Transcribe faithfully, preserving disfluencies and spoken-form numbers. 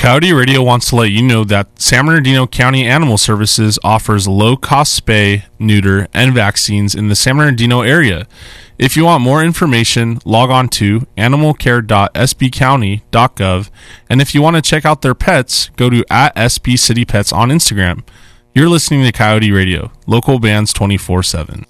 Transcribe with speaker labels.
Speaker 1: Coyote Radio wants to let you know that San Bernardino County Animal Services offers low-cost spay, neuter, and vaccines in the San Bernardino area. If you want more information, log on to animal care dot s b county dot gov, and if you want to check out their pets, go to at s b city pets on Instagram. You're listening to Coyote Radio, local bands twenty-four seven.